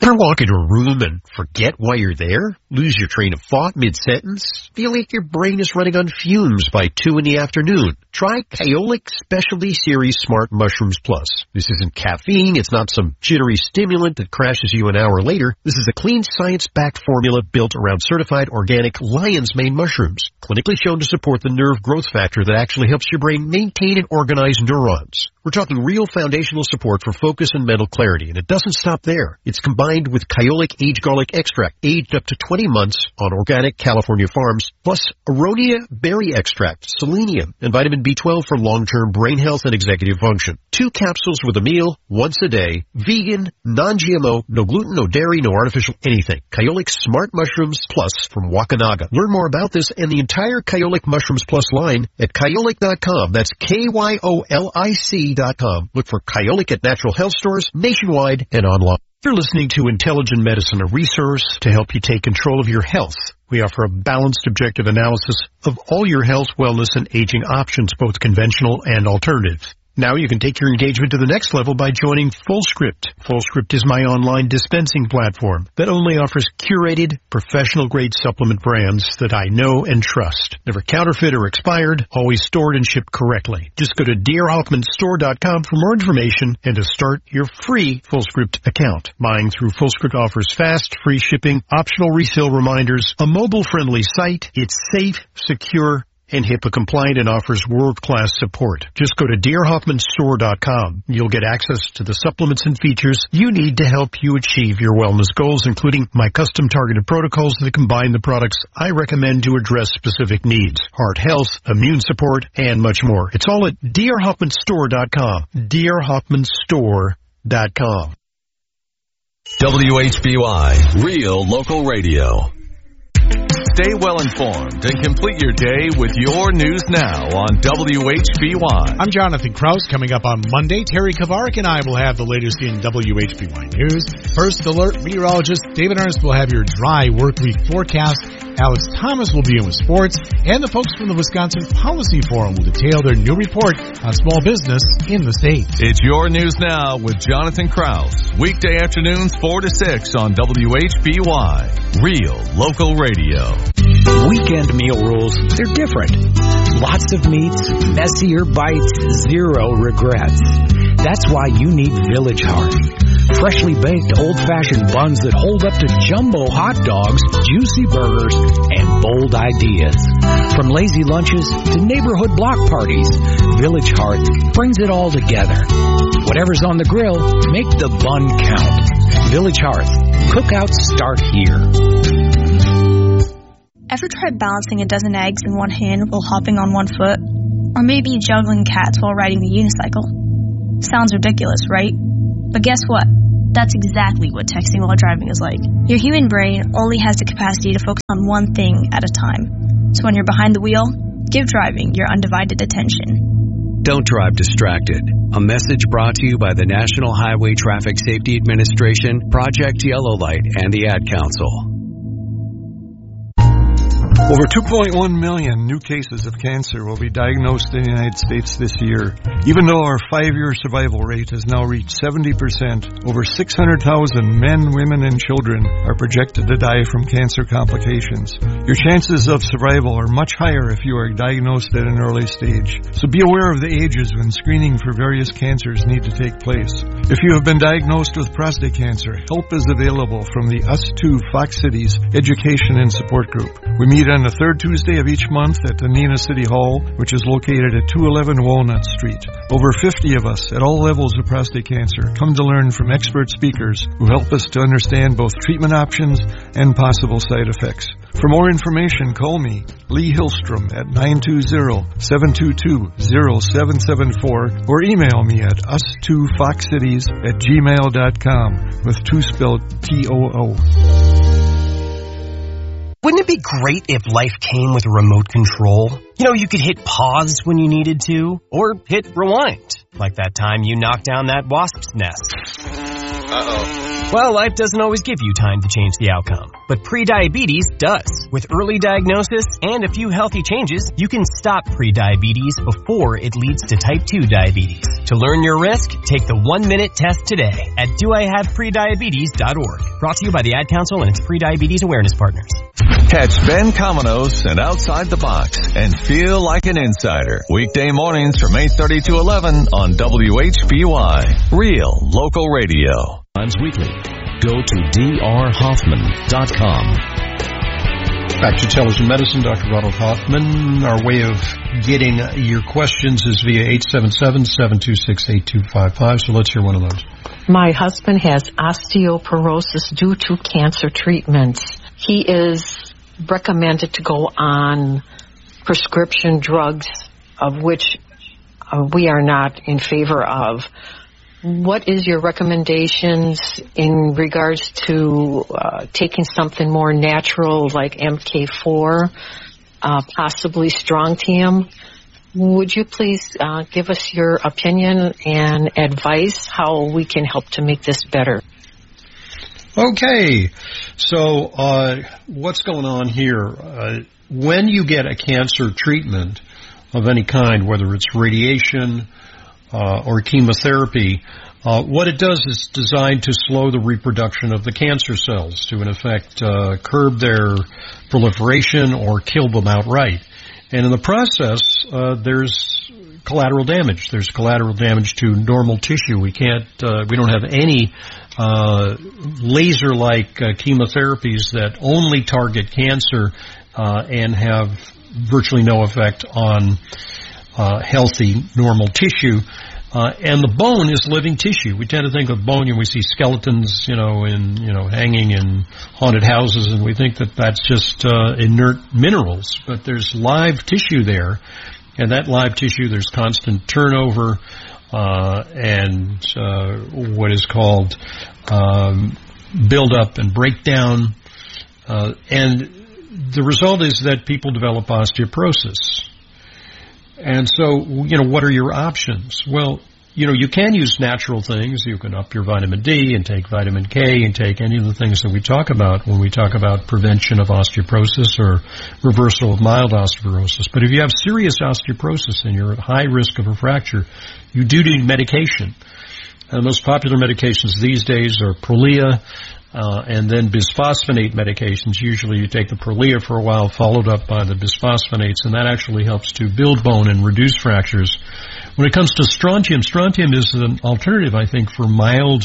Ever walk into a room and forget why you're there? Lose your train of thought mid-sentence? Feel like your brain is running on fumes by 2 in the afternoon? Try Kyolic Specialty Series Smart Mushrooms Plus. This isn't caffeine. It's not some jittery stimulant that crashes you an hour later. This is a clean, science-backed formula built around certified organic lion's mane mushrooms, clinically shown to support the nerve growth factor that actually helps your brain maintain and organize neurons. We're talking real foundational support for focus and mental clarity, and it doesn't stop there. It's combined with Kyolic Age Garlic Extract, aged up to 20 months on organic California farms, plus Aronia Berry Extract, selenium, and vitamin B12 for long-term brain health and executive function. 2 capsules with a meal, once a day, vegan, non-GMO, no gluten, no dairy, no artificial anything. Kyolic Smart Mushrooms Plus from Wakanaga. Learn more about this and the entire Kyolic Mushrooms Plus line at Kyolic.com. That's KYOLIC.com. Look for Kyolic at natural health stores nationwide and online. You're listening to Intelligent Medicine, a resource to help you take control of your health. We offer a balanced, objective analysis of all your health, wellness, and aging options, both conventional and alternatives. Now you can take your engagement to the next level by joining FullScript. FullScript is my online dispensing platform that only offers curated, professional-grade supplement brands that I know and trust. Never counterfeit or expired, always stored and shipped correctly. Just go to DearHoffmanStore.com for more information and to start your free FullScript account. Buying through FullScript offers fast, free shipping, optional resale reminders, a mobile-friendly site. It's safe, secure, and HIPAA compliant and offers world-class support. Just go to DearHoffmanStore.com. You'll get access to the supplements and features you need to help you achieve your wellness goals, including my custom targeted protocols that combine the products I recommend to address specific needs, heart health, immune support, and much more. It's all at DearHoffmanStore.com. DearHoffmanStore.com. WHBY, Real Local Radio. Stay well informed and complete your day with your news now on WHBY. I'm Jonathan Krause. Coming up on Monday, Terry Kavarik and I will have the latest in WHBY news. First Alert meteorologist David Ernst will have your dry work week forecast. Alex Thomas will be in with sports, and the folks from the Wisconsin Policy Forum will detail their new report on small business in the state. It's your news now with Jonathan Krause. Weekday afternoons 4 to 6 on WHBY, Real Local Radio. Weekend meal rules, they're different. Lots of meats, messier bites, zero regrets. That's why you need Village Heart. Freshly baked old-fashioned buns that hold up to jumbo hot dogs, juicy burgers, and bold ideas. From lazy lunches to neighborhood block parties, Village Heart brings it all together. Whatever's on the grill, make the bun count. Village Heart. Cookouts start here. Ever tried balancing a dozen eggs in one hand while hopping on one foot? Or maybe juggling cats while riding the unicycle? Sounds ridiculous, right? But guess what? That's exactly what texting while driving is like. Your human brain only has the capacity to focus on one thing at a time. So when you're behind the wheel, give driving your undivided attention. Don't drive distracted. A message brought to you by the National Highway Traffic Safety Administration, Project Yellow Light, and the Ad Council. Over 2.1 million new cases of cancer will be diagnosed in the United States this year. Even though our 5-year survival rate has now reached 70%, over 600,000 men, women, and children are projected to die from cancer complications. Your chances of survival are much higher if you are diagnosed at an early stage. So be aware of the ages when screening for various cancers need to take place. If you have been diagnosed with prostate cancer, help is available from the Us Too Fox Cities Education and Support Group. We meet on the third Tuesday of each month at the Neenah City Hall, which is located at 211 Walnut Street. Over 50 of us at all levels of prostate cancer come to learn from expert speakers who help us to understand both treatment options and possible side effects. For more information, call me, Lee Hillstrom, at 920-722-0774 or email me at us2foxcities@gmail.com with 2 spelled T-O-O. Wouldn't it be great if life came with a remote control? You know, you could hit pause when you needed to, or hit rewind, like that time you knocked down that wasp's nest. Uh-oh. Well, life doesn't always give you time to change the outcome, but prediabetes does. With early diagnosis and a few healthy changes, you can stop prediabetes before it leads to type 2 diabetes. To learn your risk, take the 1-minute test today at doihaveprediabetes.org. Brought to you by the Ad Council and its prediabetes awareness partners. Catch Ben Kamenos and Outside the Box and feel like an insider. Weekday mornings from 8:30 to 11 on WHBY. Real local radio. Times Weekly. Go to drhoffman.com. Back to Intelligent Medicine, Dr. Ronald Hoffman. Our way of getting your questions is via 877-726-8255. So let's hear one of those. My husband has osteoporosis due to cancer treatments. He is recommended to go on prescription drugs, of which we are not in favor of. What is your recommendations in regards to taking something more natural like MK4, possibly Strontium? Would you please give us your opinion and advice how we can help to make this better? Okay, so what's going on here? When you get a cancer treatment of any kind, whether it's radiation or chemotherapy, what it does is designed to slow the reproduction of the cancer cells to, in effect, curb their proliferation or kill them outright. And in the process, there's collateral damage. There's collateral damage to normal tissue. We don't have any laser-like chemotherapies that only target cancer and have virtually no effect on healthy, normal tissue. And the bone is living tissue. We tend to think of bone, and we see skeletons, hanging in haunted houses, and we think that that's just inert minerals. But there's live tissue there, and that live tissue, there's constant turnover and what is called build-up and breakdown. And the result is that people develop osteoporosis. And so, what are your options? Well, you can use natural things. You can up your vitamin D and take vitamin K and take any of the things that we talk about when we talk about prevention of osteoporosis or reversal of mild osteoporosis. But if you have serious osteoporosis and you're at high risk of a fracture, you do need medication. The most popular medications these days are Prolia, and then bisphosphonate medications. Usually you take the Prolia for a while, followed up by the bisphosphonates, and that actually helps to build bone and reduce fractures. When it comes to strontium is an alternative, I think, for mild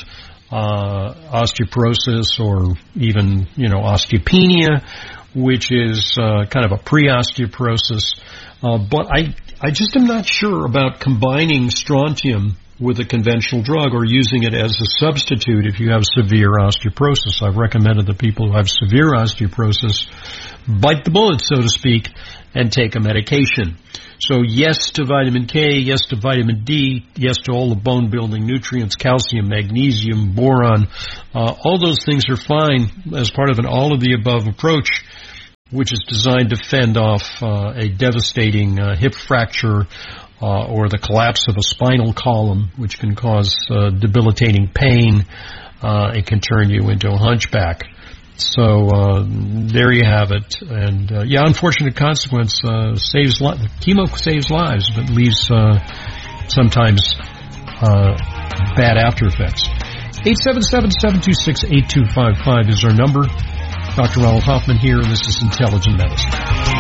osteoporosis or even, osteopenia, which is kind of a pre-osteoporosis. But I just am not sure about combining strontium with a conventional drug or using it as a substitute if you have severe osteoporosis. I've recommended that people who have severe osteoporosis bite the bullet, so to speak, and take a medication. So yes to vitamin K, yes to vitamin D, yes to all the bone-building nutrients, calcium, magnesium, boron. All those things are fine as part of an all-of-the-above approach, which is designed to fend off a devastating hip fracture or the collapse of a spinal column, which can cause debilitating pain. It can turn you into a hunchback. So there you have it. And unfortunate consequence. Chemo saves lives, but leaves sometimes bad after effects. 877-726-8255 is our number. Dr. Ronald Hoffman here, and this is Intelligent Medicine.